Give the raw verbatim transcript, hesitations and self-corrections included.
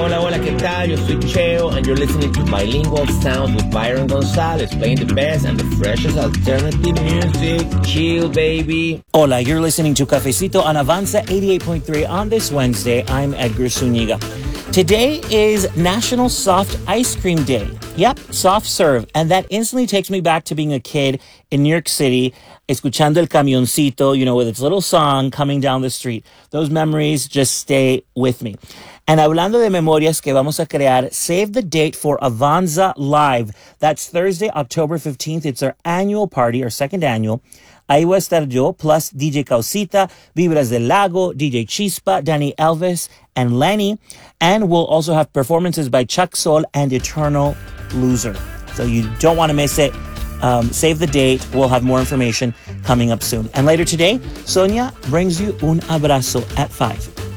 Hola, hola, ¿qué tal? Yo soy Cheo, and you're listening to Bilingual Sounds with Byron Gonzalez, playing the best and the freshest alternative music. Chill, baby. Hola, you're listening to Cafecito on Avanza eighty-eight point three on this Wednesday. I'm Edgar Zuniga. Today is National Soft Ice Cream Day. Yep, soft serve. And that instantly takes me back to being a kid in New York City, escuchando el camioncito, you know, with its little song coming down the street. Those memories just stay with me. And hablando de memorias que vamos a crear, save the date for Avanza Live. That's Thursday, October fifteenth. It's our annual party, our second annual. Ahí voy a estar yo, plus D J Causita, Vibras del Lago, D J Chispa, Danny Elvis, and Lenny. And we'll also have performances by Chuck Sol and Eternal Loser. So you don't want to miss it. Um, save the date. We'll have more information coming up soon. And later today, Sonia brings you Un Abrazo at five.